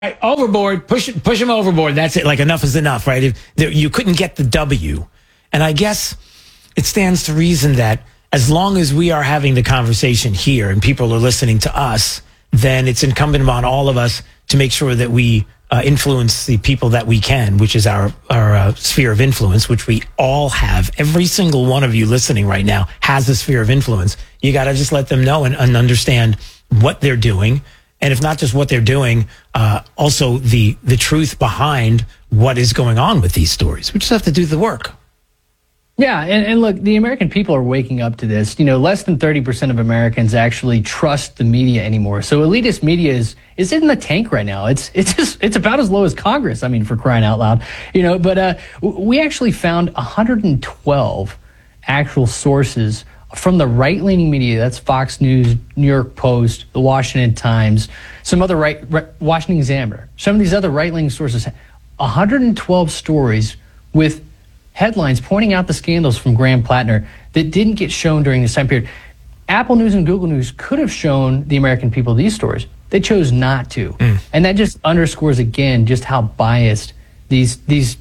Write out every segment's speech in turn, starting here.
Right, overboard, push him overboard. That's it. Like, enough is enough, right? You couldn't get the W. And I guess it stands to reason that as long as we are having the conversation here and people are listening to us, then it's incumbent upon all of us to make sure that we influence the people that we can, which is our sphere of influence, which we all have. Every single one of you listening right now has a sphere of influence. You got to just let them know and understand what they're doing. And if not just what they're doing, also the truth behind what is going on with these stories. We just have to do the work. Yeah, and look, the American people are waking up to this. You know, less than 30% of Americans actually trust the media anymore. So elitist media is in the tank right now. It's about as low as Congress. I mean, for crying out loud. You know, but we actually found 112 actual sources from the right-leaning media. That's Fox News, New York Post, the Washington Times, some other Washington Examiner, some of these other right-leaning sources. 112 stories with headlines pointing out the scandals from Graham Plattner that didn't get shown during this time period. Apple News and Google News could have shown the American people these stories. They chose not to. And that just underscores again just how biased these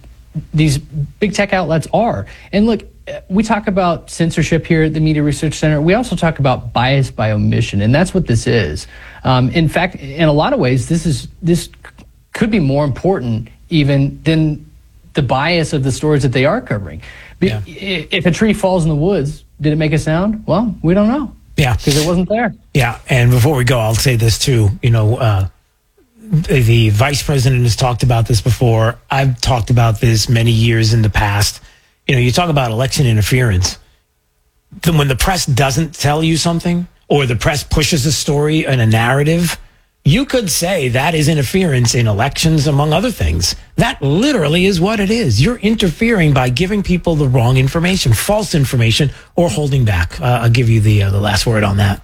big tech outlets are. And look, we talk about censorship here at the Media Research Center. We also talk about bias by omission, and that's what this is. In fact, in a lot of ways, this could be more important even than the bias of the stories that they are covering. Yeah. If a tree falls in the woods, did it make a sound? Well, we don't know. Yeah, because it wasn't there. Yeah, and before we go, I'll say this too. You know, the vice president has talked about this before. I've talked about this many years in the past. You know, you talk about election interference. When the press doesn't tell you something, or the press pushes a story and a narrative, you could say that is interference in elections, among other things. That literally is what it is. You're interfering by giving people the wrong information, false information, or holding back. I'll give you the last word on that.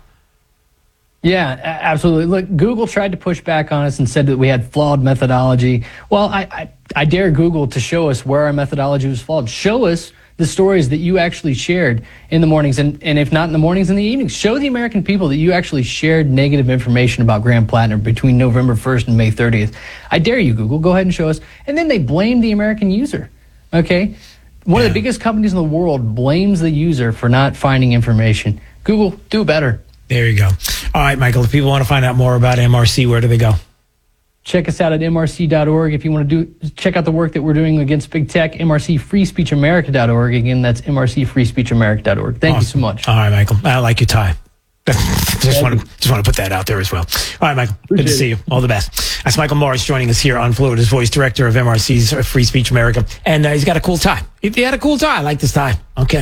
Yeah, absolutely. Look, Google tried to push back on us and said that we had flawed methodology. Well, I dare Google to show us where our methodology was flawed. Show us the stories that you actually shared in the mornings, and if not in the mornings, in the evenings. Show the American people that you actually shared negative information about Graham Plattner between November 1st and May 30th. I dare you, Google. Go ahead and show us. And then they blame the American user, okay? One of the biggest companies in the world blames the user for not finding information. Google, do better. There you go. All right, Michael, if people want to find out more about MRC, where do they go? Check us out at mrc.org. If you want to check out the work that we're doing against big tech, mrcfreespeechamerica.org. Again, that's mrcfreespeechamerica.org. Thank you so much. All right, Michael. I like your tie. just want to put that out there as well. All right, Michael. Good to see you. All the best. That's Michael Morris joining us here on Florida's Voice, director of MRC's Free Speech America. And he's got a cool tie. He had a cool tie. I like this tie. Okay.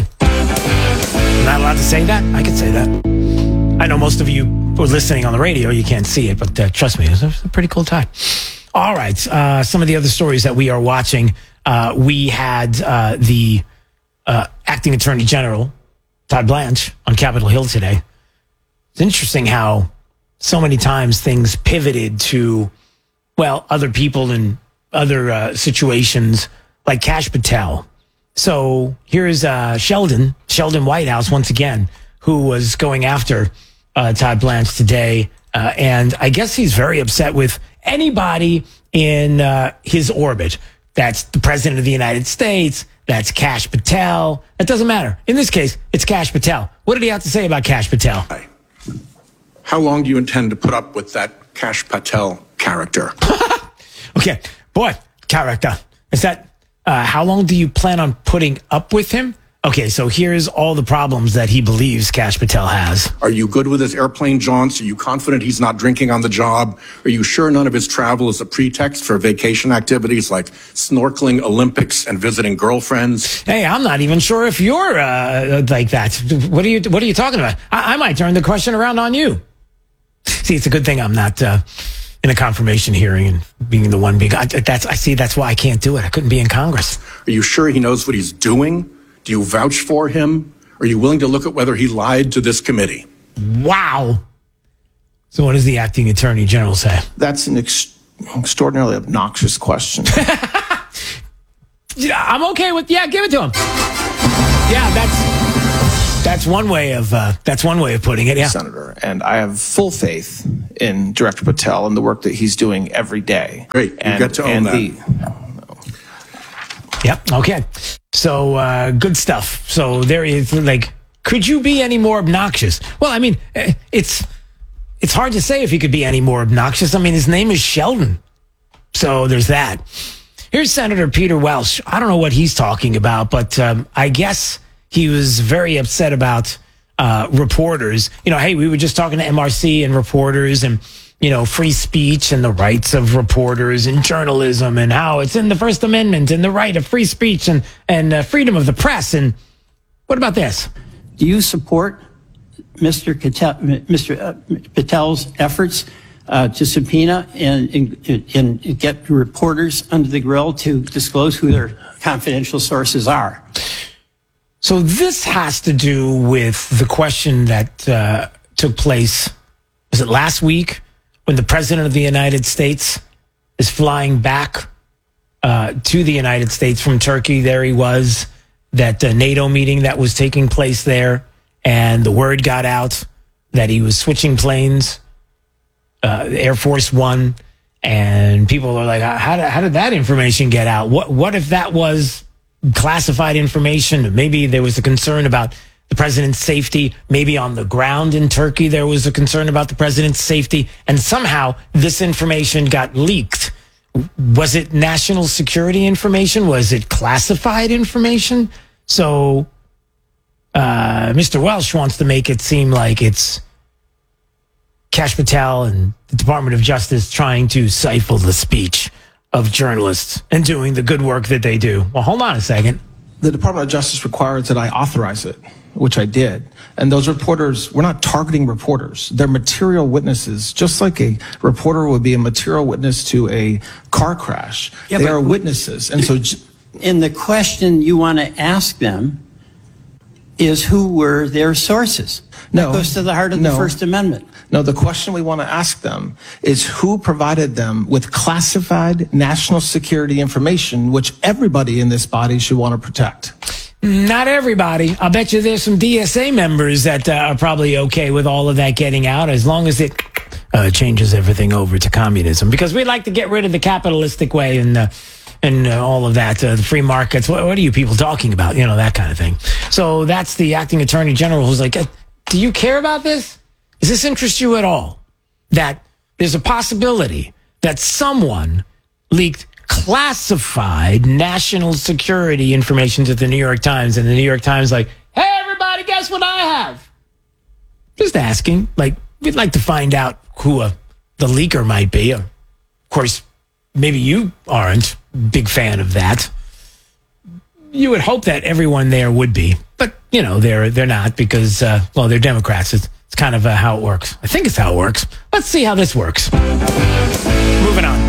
I'm not allowed to say that? I can say that. I know most of you who are listening on the radio, you can't see it, but trust me, it's a pretty cool tie. All right. Some of the other stories that we are watching, we had the acting attorney general, Todd Blanche, on Capitol Hill today. It's interesting how so many times things pivoted to, well, other people in other situations, like Kash Patel. So here's Sheldon Whitehouse once again, who was going after Todd Blanche today. And I guess he's very upset with anybody in his orbit. That's the president of the United States. That's Kash Patel. It doesn't matter. In this case, it's Kash Patel. What did he have to say about Kash Patel? How long do you intend to put up with that Kash Patel character? Okay. Boy, character. Is that, how long do you plan on putting up with him? Okay, so here's all the problems that he believes Kash Patel has. Are you good with his airplane jaunts? Are you confident he's not drinking on the job? Are you sure none of his travel is a pretext for vacation activities like snorkeling, Olympics, and visiting girlfriends? Hey, I'm not even sure if you're like that. What are you talking about? I might turn the question around on you. See, it's a good thing I'm not in a confirmation hearing and being the one being. That's why I can't do it. I couldn't be in Congress. Are you sure he knows what he's doing? Do you vouch for him? Are you willing to look at whether he lied to this committee? Wow. So what does the acting attorney general say? That's an extraordinarily obnoxious question. I'm okay with, give it to him. Yeah, That's one way of putting it. Yeah, Senator, and I have full faith in Director Patel and the work that he's doing every day. Great. You got to own that. Yep. Okay. So good stuff. So there is could you be any more obnoxious? Well, I mean, it's hard to say if he could be any more obnoxious. I mean, his name is Sheldon. So there's that. Here's Senator Peter Welch. I don't know what he's talking about, but I guess he was very upset about reporters. Hey, we were just talking to MRC and reporters and, free speech and the rights of reporters and journalism and how it's in the First Amendment and the right of free speech and freedom of the press. And what about this? Do you support Mr. Patel's efforts to subpoena and get reporters under the grill to disclose who their confidential sources are? So this has to do with the question that took place, was it last week, when the President of the United States is flying back to the United States from Turkey. There he was, that NATO meeting that was taking place there, and the word got out that he was switching planes, Air Force One, and people are like, how did that information get out? What if that was classified information? Maybe there was a concern about the president's safety. Maybe on the ground in Turkey, there was a concern about the president's safety. And somehow this information got leaked. Was it national security information? Was it classified information? So Mr. Welch wants to make it seem like it's Kash Patel and the Department of Justice trying to stifle the speech of journalists and doing the good work that they do. Well, hold on a second. The Department of Justice requires that I authorize it, which I did. And those reporters, we're not targeting reporters. They're material witnesses, just like a reporter would be a material witness to a car crash. Yeah, they are witnesses. And so, and the question you want to ask them is, who were their sources? No. That goes to the heart of the First Amendment. No, the question we want to ask them is who provided them with classified national security information, which everybody in this body should want to protect. Not everybody. I'll bet you there's some DSA members that are probably okay with all of that getting out, as long as it changes everything over to communism, because we'd like to get rid of the capitalistic way and all of that, the free markets. What are you people talking about? That kind of thing. So that's the acting attorney general who's like, do you care about this? Does this interest you at all? That there's a possibility that someone leaked classified national security information to the New York Times, and the New York Times like, hey, everybody, guess what I have? Just asking. We'd like to find out who the leaker might be. Of course, maybe you aren't a big fan of that. You would hope that everyone there would be, but they're not, because they're Democrats. It's kind of how it works. I think it's how it works. Let's see how this works. Moving on.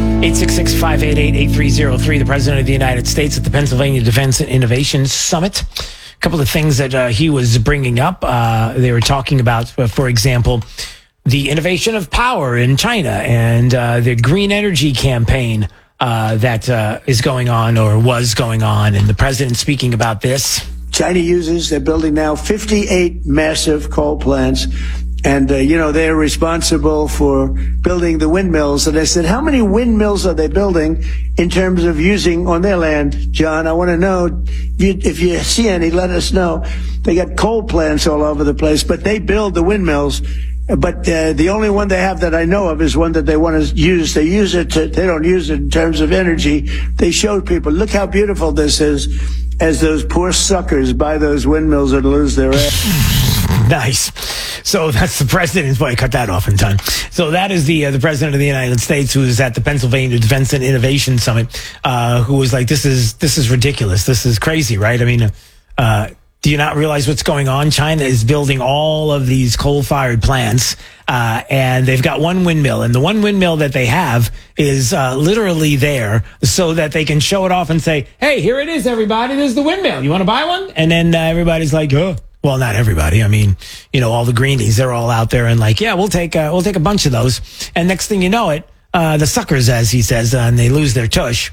866-588-8303, the President of the United States at the Pennsylvania Defense and Innovation Summit. A couple of things that he was bringing up. They were talking about, for example, the innovation of power in China and the green energy campaign that is going on, or was going on, and the president speaking about this. China they're building now 58 massive coal plants. And, they're responsible for building the windmills. And I said, how many windmills are they building in terms of using on their land? John, I want to know if you see any, let us know. They got coal plants all over the place, but they build the windmills. But the only one they have that I know of is one that they want to use. They don't use it in terms of energy. They showed people, look how beautiful this is, as those poor suckers buy those windmills and lose their ass. Nice. So that's the president. Boy, I cut that off in time. So that is the president of the United States, who is at the Pennsylvania Defense and Innovation Summit, who was like, this is ridiculous. This is crazy, right? I mean, do you not realize what's going on? China is building all of these coal-fired plants, and they've got one windmill, and the one windmill that they have is literally there so that they can show it off and say, hey, here it is, everybody. There's the windmill. You want to buy one? And then everybody's like, oh. Well, not everybody. I mean, all the greenies, they're all out there and like, yeah, we'll take a bunch of those. And next thing you know it, the suckers, as he says, and they lose their tush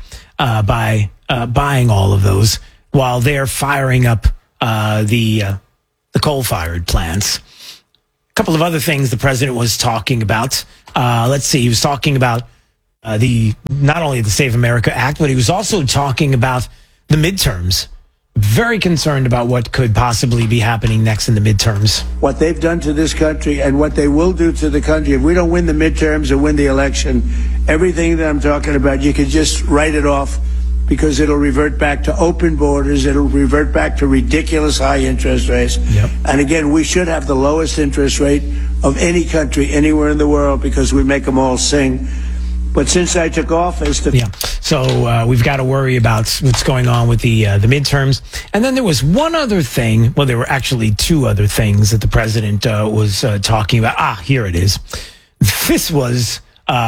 by buying all of those while they're firing up the coal-fired plants. A couple of other things the president was talking about. Let's see. He was talking about not only the Save America Act, but he was also talking about the midterms. Very concerned about what could possibly be happening next in the midterms. What they've done to this country and what they will do to the country. If we don't win the midterms or win the election, everything that I'm talking about, you can just write it off because it'll revert back to open borders. It'll revert back to ridiculous high interest rates. Yep. And again, we should have the lowest interest rate of any country anywhere in the world because we make them all sing. But since I took office, so we've got to worry about what's going on with the midterms. And then there was one other thing. Well, there were actually two other things that the president was talking about. Here it is. This was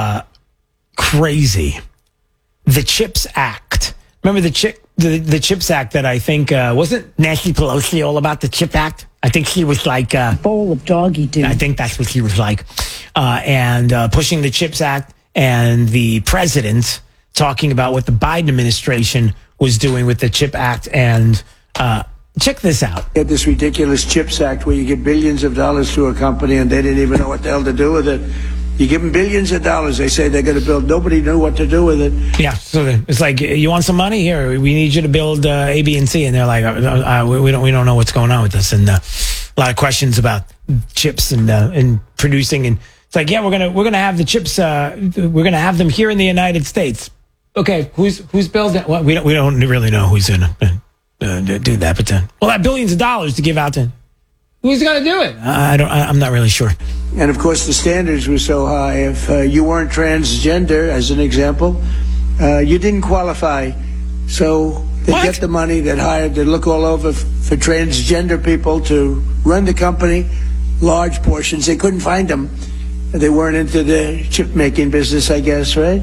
crazy. The CHIPS Act. Remember the CHIPS Act that I think wasn't Nancy Pelosi all about the CHIP Act? I think she was like bowl of doggy doo. I think that's what she was like, and pushing the CHIPS Act. And the president talking about what the Biden administration was doing with the CHIP Act. And check this out. Get this ridiculous CHIPS Act where you give billions of dollars to a company and they didn't even know what the hell to do with it. You give them billions of dollars. They say they're going to build. Nobody knew what to do with it. Yeah. So it's like, you want some money? Here, we need you to build A, B, and C. And they're like, we don't know what's going on with this. And a lot of questions about chips and producing. And it's like, yeah, we're gonna have the chips. We're gonna have them here in the United States. Okay, who's building? Well, we don't really know who's gonna do that. But we'll have billions of dollars to give out to. Who's gonna do it? I'm not really sure. And of course, the standards were so high. If you weren't transgender, as an example, you didn't qualify. So they get the money. They'd look all over for transgender people to run the company. Large portions. They couldn't find them. They weren't into the chip making business, I guess, right?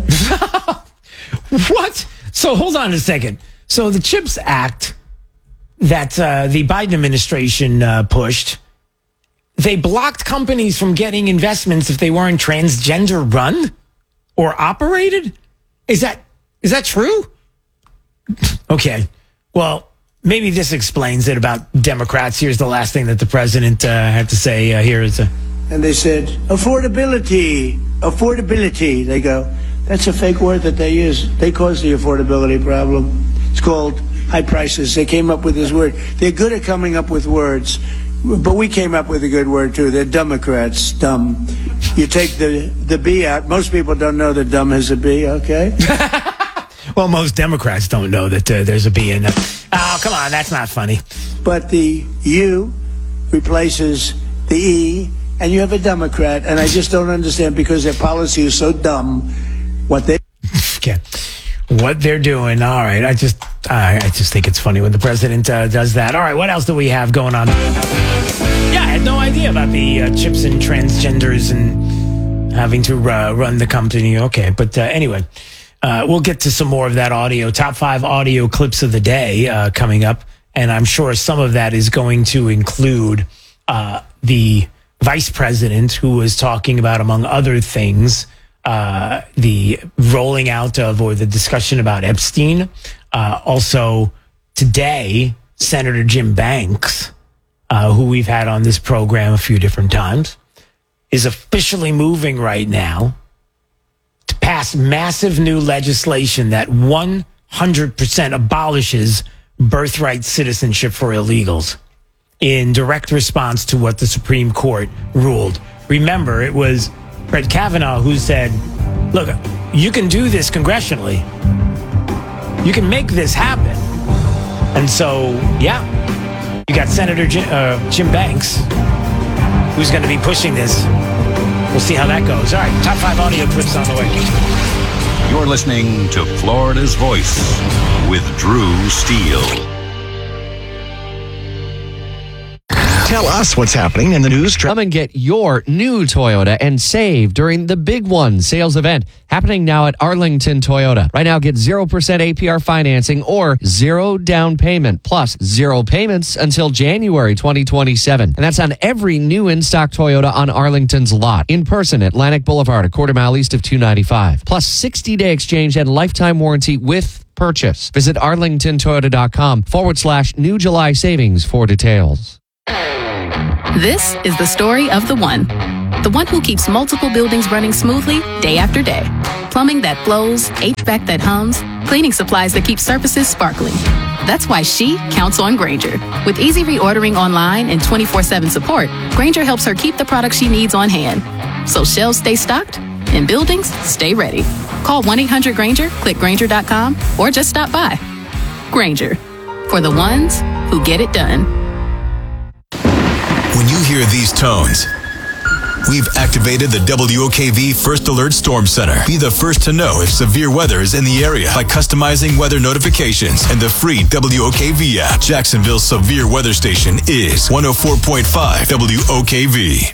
What? So hold on a second. So the CHIPS Act that the Biden administration pushed, they blocked companies from getting investments if they weren't transgender run or operated? Is that true? Okay. Well, maybe this explains it about Democrats. Here's the last thing that the president had to say. Here is And they said, affordability. They go, that's a fake word that they use. They caused the affordability problem. It's called high prices. They came up with this word. They're good at coming up with words, but we came up with a good word too. They're Democrats, dumb. You take the B out. Most people don't know that dumb has a B, okay? Well, most Democrats don't know that there's a B in it. Oh, come on, that's not funny. But the U replaces the E, and you have a Democrat, and I just don't understand because their policy is so dumb. What they're doing. All right, I just think it's funny when the president does that. All right, what else do we have going on? Yeah, I had no idea about the chips and transgenders and having to run the company. Okay, but anyway, we'll get to some more of that audio. Top 5 audio clips of the day coming up, and I'm sure some of that is going to include the vice president who was talking about, among other things, the rolling out of or the discussion about Epstein. Also today, Senator Jim Banks, who we've had on this program a few different times, is officially moving right now to pass massive new legislation that 100% abolishes birthright citizenship for illegals, in direct response to what the Supreme Court ruled. Remember, it was Brett Kavanaugh who said, look, you can do this congressionally. You can make this happen. And so, yeah, you got Senator Jim Banks, who's going to be pushing this. We'll see how that goes. All right, top 5 audio clips on the way. You're listening to Florida's Voice with Drew Steele. Tell us what's happening in the news. Come and get your new Toyota and save during the Big One sales event happening now at Arlington Toyota. Right now, get 0% APR financing or 0 down payment plus 0 payments until January 2027. And that's on every new in-stock Toyota on Arlington's lot. In person, Atlantic Boulevard, a quarter mile east of 295. Plus 60-day exchange and lifetime warranty with purchase. Visit arlingtontoyota.com/new July savings for details. This is the story of the one who keeps multiple buildings running smoothly day after day. Plumbing that flows, HVAC that hums, cleaning supplies that keep surfaces sparkling. That's why she counts on Grainger. With easy reordering online and 24/7 support, Grainger helps her keep the products she needs on hand. So shelves stay stocked and buildings stay ready. Call 1-800-GRAINGER, click Grainger.com, or just stop by. Grainger, for the ones who get it done. When you hear these tones, we've activated the WOKV First Alert Storm Center. Be the first to know if severe weather is in the area by customizing weather notifications and the free WOKV app. Jacksonville's severe weather station is 104.5 WOKV.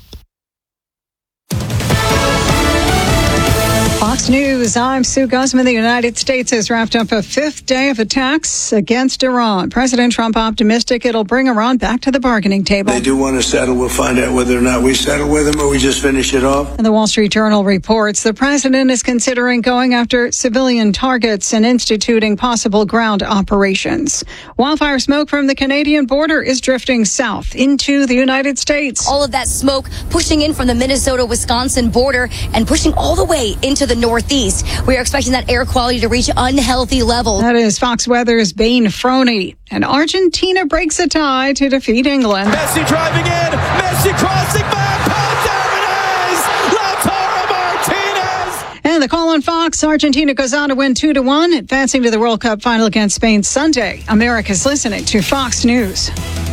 Fox News, I'm Sue Guzman. The United States has wrapped up a fifth day of attacks against Iran. President Trump optimistic it'll bring Iran back to the bargaining table. They do want to settle. We'll find out whether or not we settle with them or we just finish it off. And the Wall Street Journal reports the president is considering going after civilian targets and instituting possible ground operations. Wildfire smoke from the Canadian border is drifting south into the United States. All of that smoke pushing in from the Minnesota-Wisconsin border and pushing all the way into the Northeast. We are expecting that air quality to reach unhealthy levels. That is Fox Weather's Bain Froney. And Argentina breaks a tie to defeat England. Messi driving in. Messi crossing back. There it is. Lautaro Martinez. And the call on Fox, Argentina goes on to win 2-1, advancing to the World Cup final against Spain Sunday. America's listening to Fox News.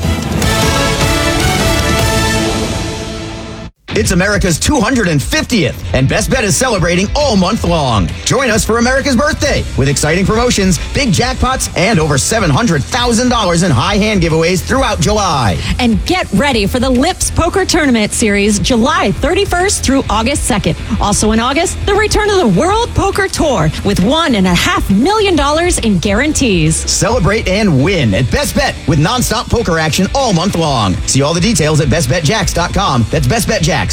It's America's 250th, and Best Bet is celebrating all month long. Join us for America's birthday with exciting promotions, big jackpots, and over $700,000 in high hand giveaways throughout July. And get ready for the Lips Poker Tournament Series, July 31st through August 2nd. Also in August, the return of the World Poker Tour with $1.5 million in guarantees. Celebrate and win at Best Bet with nonstop poker action all month long. See all the details at bestbetjacks.com. That's bestbetjacks.com.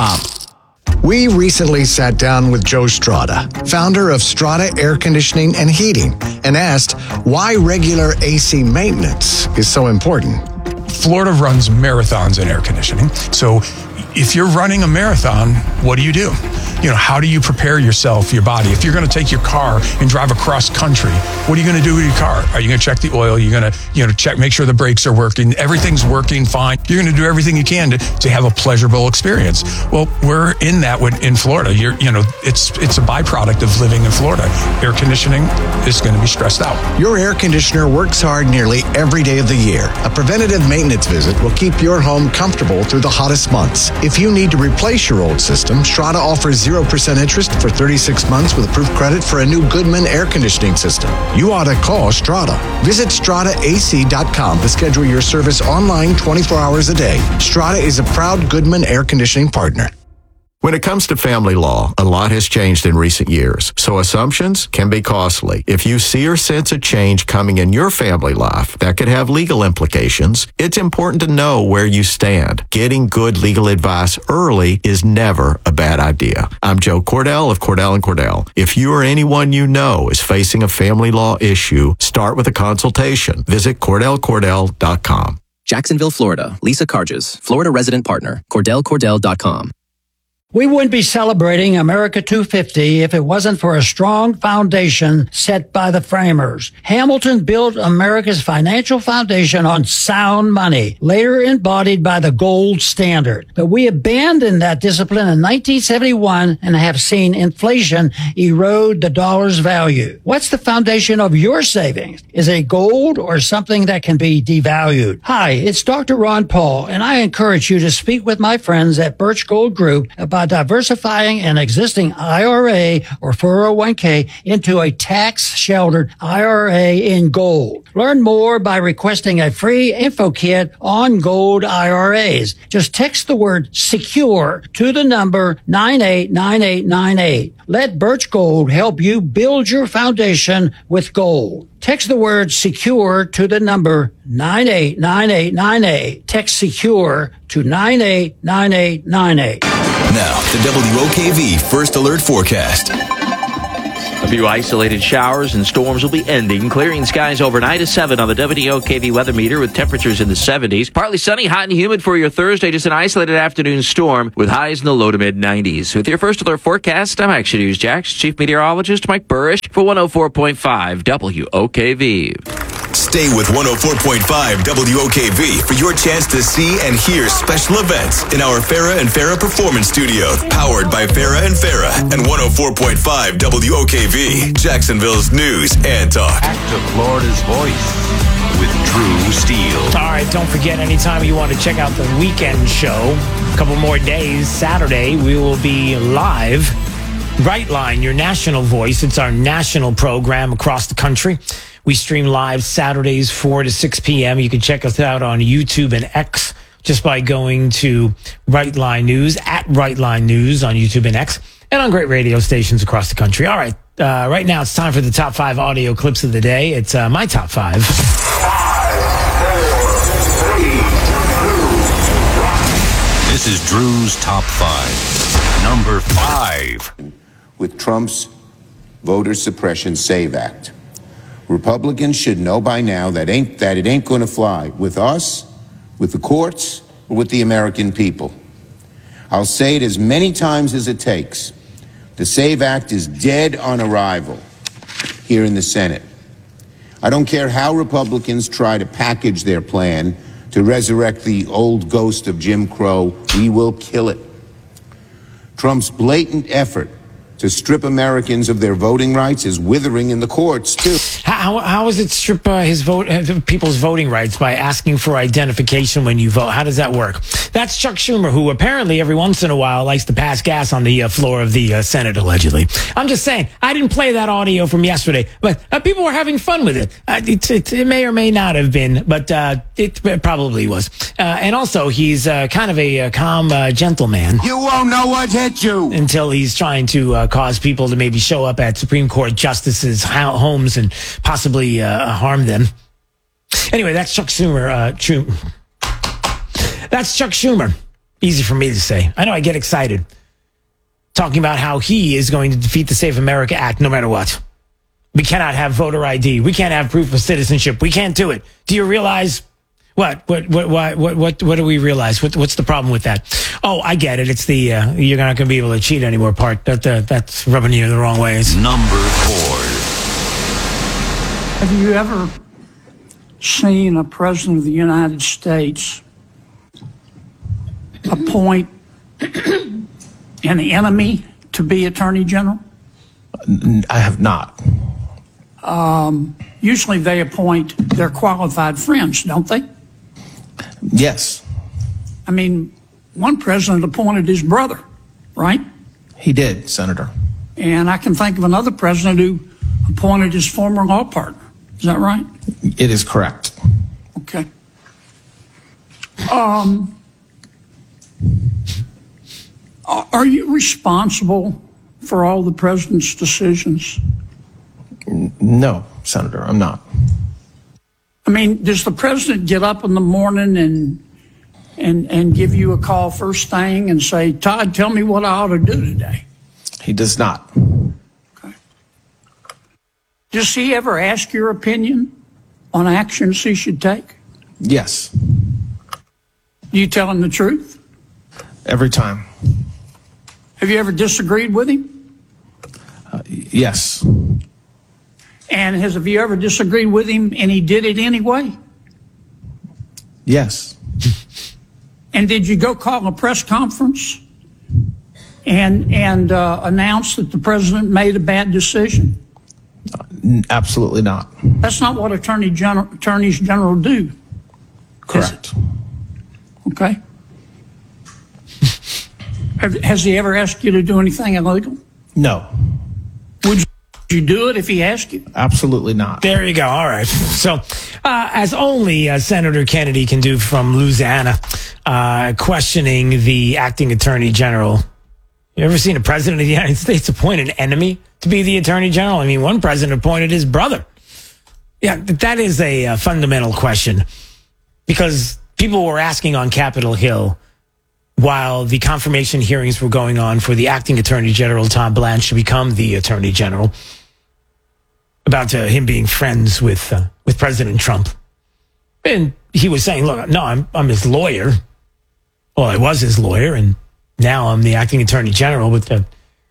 We recently sat down with Joe Strada, founder of Strada Air Conditioning and Heating, and asked why regular AC maintenance is so important. Florida runs marathons in air conditioning. So if you're running a marathon, what do? How do you prepare yourself, your body? If you're going to take your car and drive across country, what are you going to do with your car? Are you going to check the oil? You're going to, check, make sure the brakes are working. Everything's working fine. You're going to do everything you can to have a pleasurable experience. Well, we're in that in Florida. It's a byproduct of living in Florida. Air conditioning is going to be stressed out. Your air conditioner works hard nearly every day of the year. A preventative maintenance visit will keep your home comfortable through the hottest months. If you need to replace your old system, Strada offers 0% interest for 36 months with approved credit for a new Goodman air conditioning system. You ought to call Strada. Visit StradaAC.com to schedule your service online 24 hours a day. Strada is a proud Goodman air conditioning partner. When it comes to family law, a lot has changed in recent years, so assumptions can be costly. If you see or sense a change coming in your family life that could have legal implications, it's important to know where you stand. Getting good legal advice early is never a bad idea. I'm Joe Cordell of Cordell & Cordell. If you or anyone you know is facing a family law issue, start with a consultation. Visit CordellCordell.com. Jacksonville, Florida. Lisa Carges, Florida resident partner. CordellCordell.com. We wouldn't be celebrating America 250 if it wasn't for a strong foundation set by the framers. Hamilton built America's financial foundation on sound money, later embodied by the gold standard. But we abandoned that discipline in 1971 and have seen inflation erode the dollar's value. What's the foundation of your savings? Is it gold or something that can be devalued? Hi, it's Dr. Ron Paul, and I encourage you to speak with my friends at Birch Gold Group about diversifying an existing IRA or 401k into a tax-sheltered IRA in gold. Learn more by requesting a free info kit on gold IRAs. Just text the word SECURE to the number 989898. Let Birch Gold help you build your foundation with gold. Text the word SECURE to the number 989898. Text SECURE to 989898. Now, the WOKV First Alert Forecast. A few isolated showers and storms will be ending, clearing skies overnight. A 7 on the WOKV weather meter with temperatures in the 70s. Partly sunny, hot and humid for your Thursday. Just an isolated afternoon storm with highs in the low to mid 90s. With your First Alert forecast, I'm Action News Jack's Chief Meteorologist Mike Burrish for 104.5 WOKV. Stay with 104.5 WOKV for your chance to see and hear special events in our Farrah and Farrah Performance Studio, powered by Farrah and Farrah and 104.5 WOKV, Jacksonville's news and talk. Back to Florida's voice with Drew Steele. All right, don't forget, anytime you want to check out the weekend show, a couple more days, Saturday, we will be live. Brightline, your national voice. It's our national program across the country. We stream live Saturdays, 4 to 6 p.m. You can check us out on YouTube and X just by going to Brightline News, at Brightline News on YouTube and X, and on great radio stations across the country. All right, right now it's time for the top 5 audio clips of the day. It's my top 5. 5, 4, 3, 2, 1. This is Drew's top 5. Number 5. With Trump's Voter Suppression SAVE Act. Republicans should know by now that it ain't going to fly with us, with the courts, or with the American people. I'll say it as many times as it takes. The SAVE Act is dead on arrival here in the Senate. I don't care how Republicans try to package their plan to resurrect the old ghost of Jim Crow, we will kill it. Trump's blatant effort to strip Americans of their voting rights is withering in the courts, too. How is it strip people's voting rights by asking for identification when you vote? How does that work? That's Chuck Schumer, who apparently every once in a while likes to pass gas on the floor of the Senate, allegedly. I'm just saying, I didn't play that audio from yesterday, but people were having fun with it. It may or may not have been, but it probably was. And also, he's kind of a calm gentleman. You won't know what hit you. Until he's trying to cause people to maybe show up at Supreme Court justices' homes and possibly harm them. Anyway, that's Chuck Schumer. That's Chuck Schumer. Easy for me to say. I know I get excited talking about how he is going to defeat the Save America Act no matter what. We cannot have voter ID. We can't have proof of citizenship. We can't do it. Do you realize what do we realize? What's the problem with that? Oh, I get it. It's the you're not going to be able to cheat anymore part. That's rubbing you the wrong ways. Number 4. Have you ever seen a president of the United States appoint an enemy to be attorney general? I have not. Usually they appoint their qualified friends, don't they? Yes. I mean, one president appointed his brother, right? He did, Senator. And I can think of another president who appointed his former law partner. Is that right? It is correct. Okay. Are you responsible for all the president's decisions? No, Senator, I'm not. I mean, does the president get up in the morning and give you a call first thing and say, Todd, tell me what I ought to do today? He does not. Okay. Does he ever ask your opinion on actions he should take? Yes. Do you tell him the truth? Every time. Have you ever disagreed with him? Yes. And have you ever disagreed with him and he did it anyway? Yes. And did you go call a press conference and announce that the president made a bad decision? Absolutely not. That's not what attorneys general do. Correct. Okay. Has he ever asked you to do anything illegal? No. Would you do it if he asked you? Absolutely not. There you go. All right. So, as only Senator Kennedy can do from Louisiana, questioning the acting attorney general. You ever seen a president of the United States appoint an enemy to be the attorney general? I mean, one president appointed his brother. Yeah, that is a fundamental question, because people were asking on Capitol Hill while the confirmation hearings were going on for the acting attorney general, Tom Blanche, to become the attorney general. about him being friends with President Trump. And he was saying, look, no, I'm his lawyer. Well, I was his lawyer, and now I'm the acting attorney general. But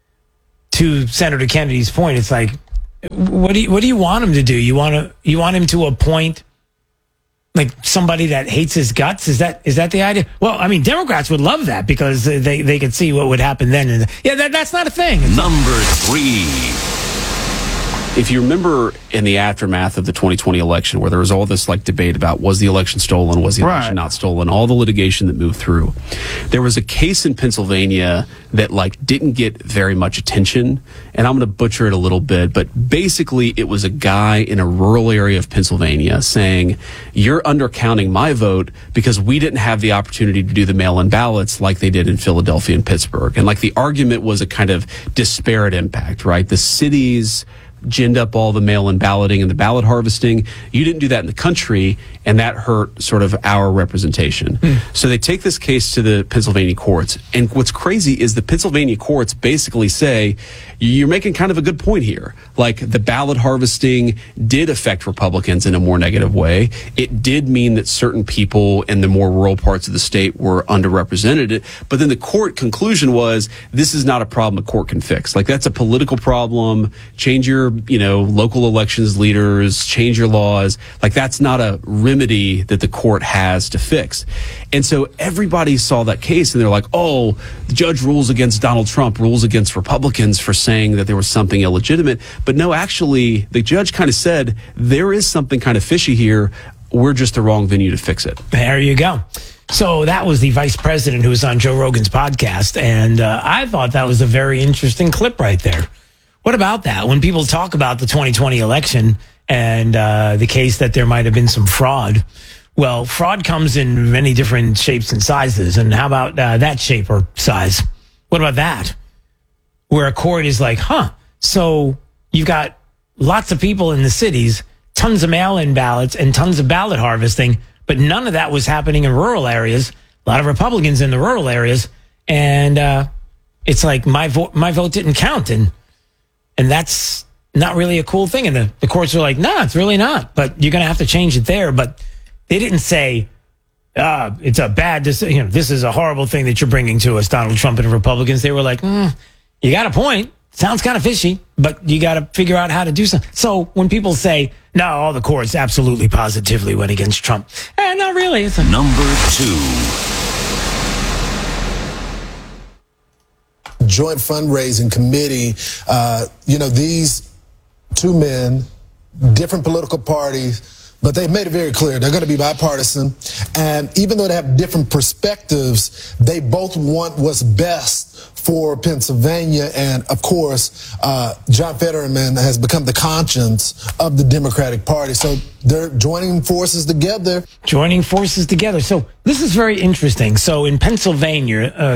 to Senator Kennedy's point, it's like, what do you want him to do? You want him to appoint like somebody that hates his guts? Is that the idea? Well, I mean, Democrats would love that because they could see what would happen then. And that's not a thing. Number 3. If you remember in the aftermath of the 2020 election, where there was all this like debate about was the election stolen, was the election not stolen, all the litigation that moved through, there was a case in Pennsylvania that like didn't get very much attention, and I'm going to butcher it a little bit, but basically it was a guy in a rural area of Pennsylvania saying, you're undercounting my vote because we didn't have the opportunity to do the mail-in ballots like they did in Philadelphia and Pittsburgh. And like the argument was a kind of disparate impact, right? The cities ginned up all the mail-in balloting and the ballot harvesting. You didn't do that in the country, and that hurt sort of our representation. So they take this case to the Pennsylvania courts, and what's crazy is the Pennsylvania courts basically say, you're making kind of a good point here. Like, the ballot harvesting did affect Republicans in a more negative way. It did mean that certain people in the more rural parts of the state were underrepresented. But then the court conclusion was, this is not a problem a court can fix. Like, that's a political problem. Change your, local elections leaders, change your laws. Like, that's not a remedy that the court has to fix. And so everybody saw that case and they're like, oh, the judge rules against Donald Trump, rules against Republicans for saying that there was something illegitimate. But no, actually, the judge kind of said there is something kind of fishy here. We're just the wrong venue to fix it. There you go. So that was the vice president who was on Joe Rogan's podcast. And I thought that was a very interesting clip right there. What about that? When people talk about the 2020 election and the case that there might have been some fraud, well, fraud comes in many different shapes and sizes. And how about that shape or size? What about that? Where a court is like, so you've got lots of people in the cities, tons of mail-in ballots and tons of ballot harvesting, but none of that was happening in rural areas. A lot of Republicans in the rural areas. And it's like my vote didn't count. And that's not really a cool thing. And the courts are like, no, it's really not. But you're going to have to change it there. But they didn't say, it's a bad decision. This is a horrible thing that you're bringing to us, Donald Trump and the Republicans. They were like, you got a point. Sounds kind of fishy, but you got to figure out how to do something. So when people say, no, all the courts absolutely positively went against Trump. Not really. It's Number 2. Joint fundraising committee, these two men, different political parties, but they've made it very clear they're going to be bipartisan. And even though they have different perspectives, they both want what's best for Pennsylvania. And of course, John Fetterman has become the conscience of the Democratic Party. So they're joining forces together. So this is very interesting. So in Pennsylvania,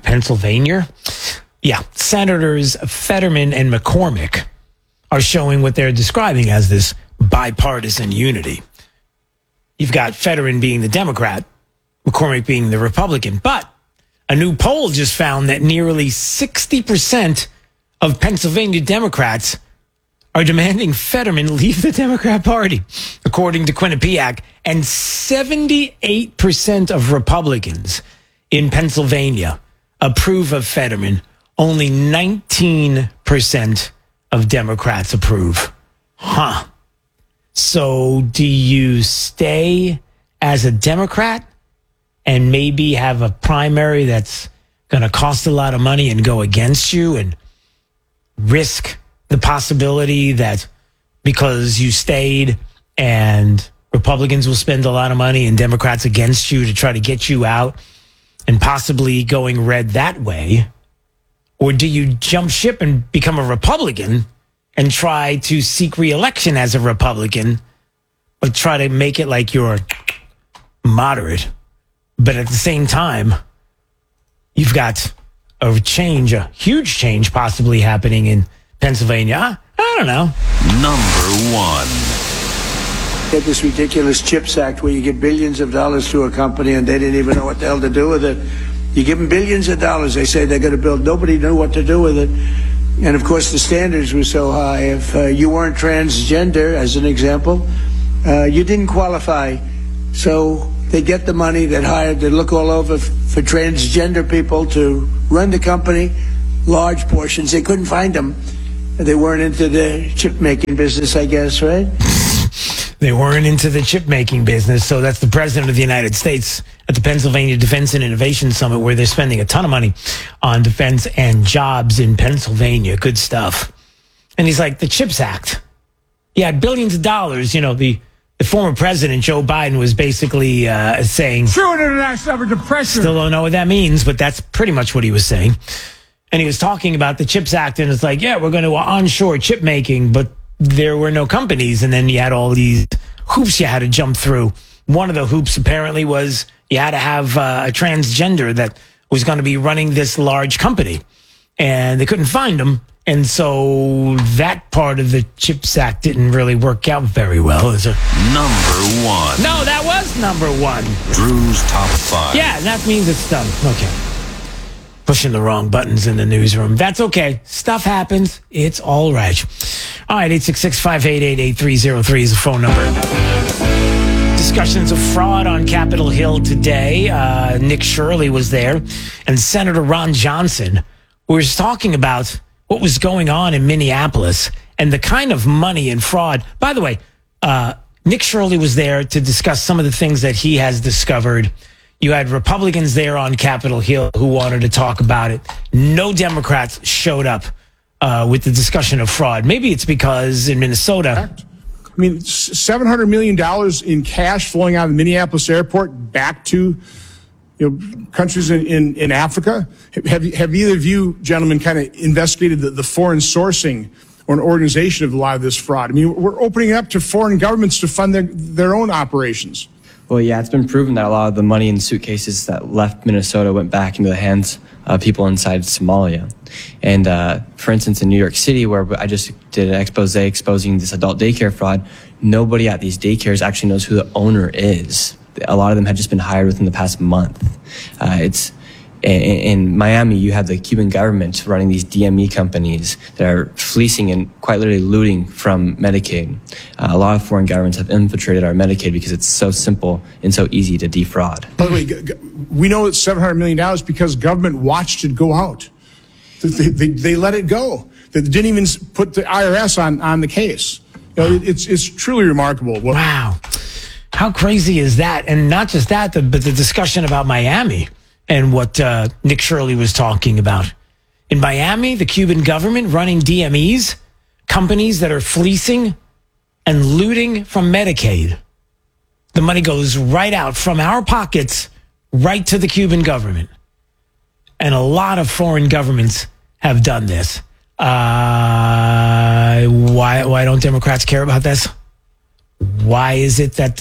Senators Fetterman and McCormick are showing what they're describing as this bipartisan unity. You've got Fetterman being the Democrat, McCormick being the Republican. But a new poll just found that nearly 60% of Pennsylvania Democrats are demanding Fetterman leave the Democrat Party, according to Quinnipiac. And 78% of Republicans in Pennsylvania approve of Fetterman. Only 19% of Democrats approve. So do you stay as a Democrat and maybe have a primary that's going to cost a lot of money and go against you and risk the possibility that because you stayed and Republicans will spend a lot of money and Democrats against you to try to get you out and possibly going red that way? Or do you jump ship and become a Republican and try to seek re-election as a Republican, but try to make it like you're moderate? But at the same time, you've got a huge change possibly happening in Pennsylvania. I don't know. Number 1. Get this ridiculous CHIPS Act where you give billions of dollars to a company and they didn't even know what the hell to do with it. You give them billions of dollars. They say they're going to build. Nobody knew what to do with it. And of course, the standards were so high. If you weren't transgender, as an example, you didn't qualify. So they get the money, they'd look all over for transgender people to run the company, large portions. They couldn't find them. They weren't into the chip-making business, I guess, right? They weren't into the chip-making business, so that's the president of the United States at the Pennsylvania Defense and Innovation Summit, where they're spending a ton of money on defense and jobs in Pennsylvania. Good stuff. And he's like, the CHIPS Act. Yeah, billions of dollars. You know, the former president, Joe Biden, was basically saying... True international average of pressure. Still don't know what that means, but that's pretty much what he was saying. And he was talking about the CHIPS Act, and it's like, yeah, we're going to onshore chip making, but there were no companies. And then you had all these hoops you had to jump through. One of the hoops apparently was you had to have a transgender that was going to be running this large company, and they couldn't find him. And so that part of the CHIPS Act didn't really work out very well. Number one. No, that was number one. Drew's Top 5. Yeah, that means it's done. Okay. Pushing the wrong buttons in the newsroom. That's okay. Stuff happens. It's all right. All right, 866-588-8303 is the phone number. Discussions of fraud on Capitol Hill today. Nick Shirley was there, and Senator Ron Johnson was talking about what was going on in Minneapolis and the kind of money and fraud. By the way, Nick Shirley was there to discuss some of the things that he has discovered. You had Republicans there on Capitol Hill who wanted to talk about it. No Democrats showed up with the discussion of fraud. Maybe it's because in Minnesota... I mean, $700 million in cash flowing out of the Minneapolis airport back to countries in Africa. Have either of you gentlemen kind of investigated the foreign sourcing or an organization of a lot of this fraud? I mean, we're opening up to foreign governments to fund their own operations. Well, yeah, it's been proven that a lot of the money in suitcases that left Minnesota went back into the hands of people inside Somalia. And for instance, in New York City, where I just did an expose exposing this adult daycare fraud, nobody at these daycares actually knows who the owner is. A lot of them had just been hired within the past month. In Miami, you have the Cuban government running these DME companies that are fleecing and quite literally looting from Medicaid. A lot of foreign governments have infiltrated our Medicaid because it's so simple and so easy to defraud. By the way, we know it's $700 million because government watched it go out. They let it go. They didn't even put the IRS on the case. It's truly remarkable. Wow. How crazy is that? And not just that, but the discussion about Miami and what Nick Shirley was talking about. In Miami, the Cuban government running DMEs, companies that are fleecing and looting from Medicaid. The money goes right out from our pockets right to the Cuban government. And a lot of foreign governments have done this. Why don't Democrats care about this? Why is it that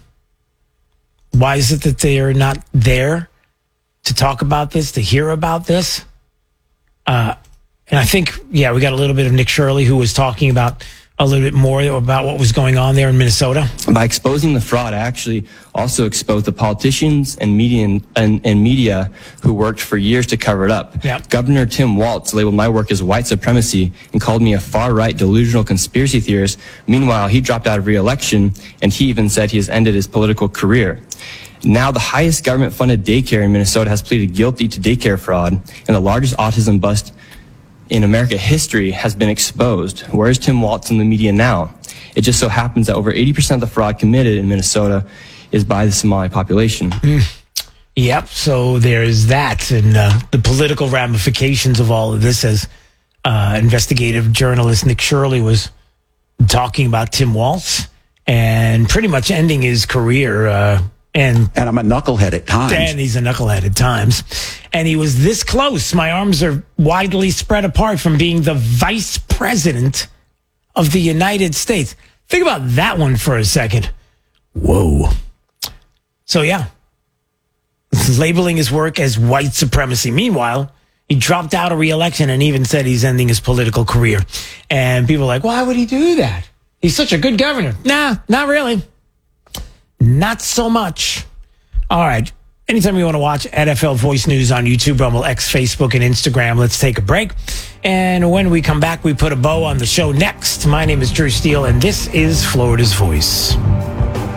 they are not there to talk about this, to hear about this? And I think, we got a little bit of Nick Shirley who was talking about a little bit more about what was going on there in Minnesota. By exposing the fraud, I actually also exposed the politicians and media who worked for years to cover it up. Yep. Governor Tim Walz labeled my work as white supremacy and called me a far-right delusional conspiracy theorist. Meanwhile, he dropped out of re-election, and he even said he has ended his political career. Now, the highest government-funded daycare in Minnesota has pleaded guilty to daycare fraud, and the largest autism bust in America history has been exposed. Where is Tim Walz in the media now? It just so happens that over 80% of the fraud committed in Minnesota is by the Somali population. Yep, so there's that, and the political ramifications of all of this, as investigative journalist Nick Shirley was talking about Tim Walz and pretty much ending his career. And I'm a knucklehead at times. And he's a knucklehead at times. And he was this close. My arms are widely spread apart from being the vice president of the United States. Think about that one for a second. Whoa. So, labeling his work as white supremacy. Meanwhile, he dropped out of re-election and even said he's ending his political career. And people are like, why would he do that? He's such a good governor. Nah, not really. Not so much. All right. Anytime you want to watch NFL Voice News on YouTube, Rumble, X, Facebook, and Instagram, let's take a break. And when we come back, we put a bow on the show next. My name is Drew Steele, and this is Florida's Voice.